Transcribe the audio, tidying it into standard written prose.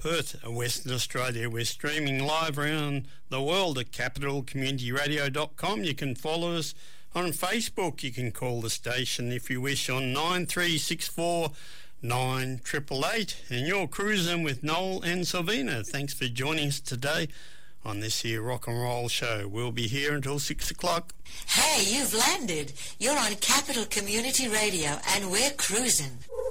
Perth, Western Australia. We're streaming live around the world at capitalcommunityradio.com. You can follow us on Facebook. You can call the station if you wish on 9364 9888. And you're cruising with Noel and Silvina. Thanks for joining us today on this here rock and roll show. We'll be here until 6 o'clock. Hey, you've landed. You're on Capital Community Radio and we're cruising.